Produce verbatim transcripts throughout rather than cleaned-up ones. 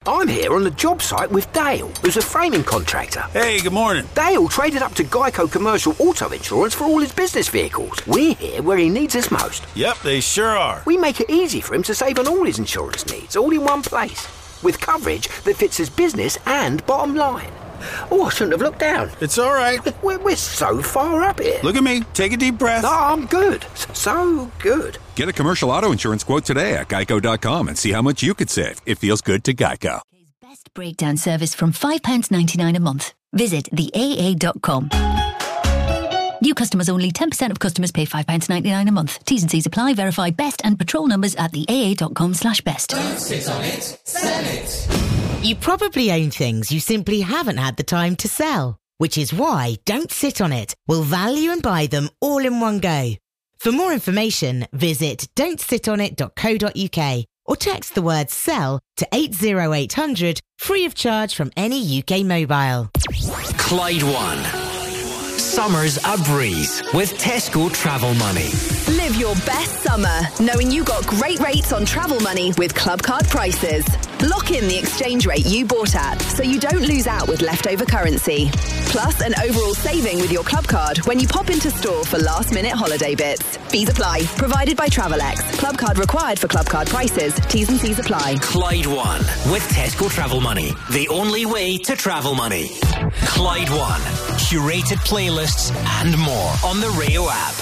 I'm here on the job site with Dale, who's a framing contractor. Hey, good morning. Dale traded up to Geico Commercial Auto Insurance for all his business vehicles. We're here where he needs us most. Yep, they sure are. We make it easy for him to save on all his insurance needs, all in one place, with coverage that fits his business and bottom line. Oh, I shouldn't have looked down. It's all right. We're, we're so far up here. Look at me. Take a deep breath. No, I'm good. So good. Get a commercial auto insurance quote today at geico dot com and see how much you could save. It feels good to Geico. Best breakdown service from five pounds ninety-nine a month. Visit the A A dot com. New customers only. ten percent of customers pay five pounds ninety-nine a month. T's and C's apply. Verify best and patrol numbers at the A A dot com slash best. Don't sit on it, sell it. You probably own things you simply haven't had the time to sell, which is why Don't Sit On It will value and buy them all in one go. For more information, visit don't sit on it dot co dot uk or text the word SELL to eight oh eight hundred, free of charge from any U K mobile. Clyde One. Summer's a breeze with Tesco Travel Money. Live your best summer knowing you got great rates on travel money with Club Card prices. Lock in the exchange rate you bought at so you don't lose out with leftover currency. Plus an overall saving with your Club Card when you pop into store for last minute holiday bits. Fees apply. Provided by Travelex. Club Card required for Club Card prices. T's and C's apply. Clyde One with Tesco Travel Money. The only way to travel money. Clyde One. Curated playlists and more on the Rayo app.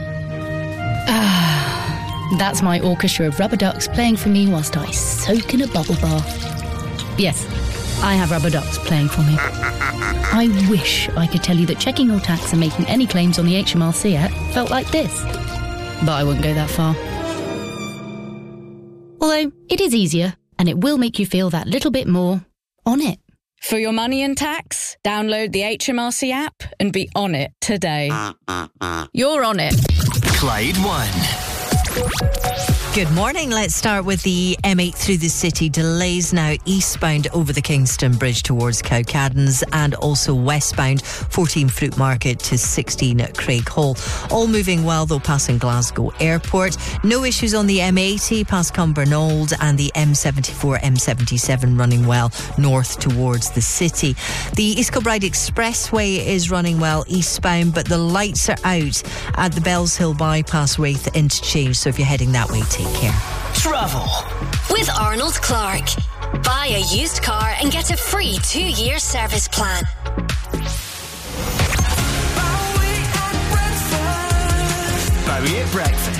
Ah, that's my orchestra of rubber ducks playing for me whilst I soak in a bubble bath. Yes, I have rubber ducks playing for me. I wish I could tell you that checking your tax and making any claims on the H M R C app felt like this, but I wouldn't go that far. Although, it is easier, and it will make you feel that little bit more on it. For your money and tax, download the H M R C app and be on it today. You're on it. Clyde One. Good morning. Let's start with the M eight through the city. Delays now eastbound over the Kingston Bridge towards Cowcaddens and also westbound fourteen Fruit Market to sixteen at Craighall. All moving well though passing Glasgow Airport. No issues on the M eighty past Cumbernauld and the M seventy-four, M seventy-seven running well north towards the city. The East Kilbride Expressway is running well eastbound, but the lights are out at the Bells Hill Bypass Wraith interchange, so if you're heading that way, take care. Travel with Arnold Clark. Buy a used car and get a free two-year service plan. Bowie at breakfast.